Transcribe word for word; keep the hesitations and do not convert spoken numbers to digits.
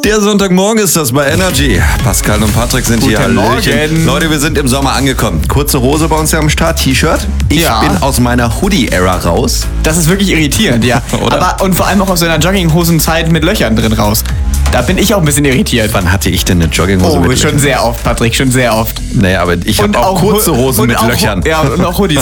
Der Sonntagmorgen ist das bei Energy. Pascal und Patrick sind Guten hier. Morgen. Leute, wir sind im Sommer angekommen. Kurze Hose bei uns ja am Start, T-Shirt. Ich Ja. bin aus meiner Hoodie-Ära raus. Das ist wirklich irritierend, ja. Oder? Aber und vor allem auch aus so einer Jogginghosenzeit mit Löchern drin raus. Da bin ich auch ein bisschen irritiert. Wann hatte ich denn eine Jogginghose Oh, mit schon Löchern? sehr oft, Patrick, schon sehr oft. Naja, aber ich habe auch kurze Hu- Hosen und mit auch, Löchern. Ja, und auch Hoodies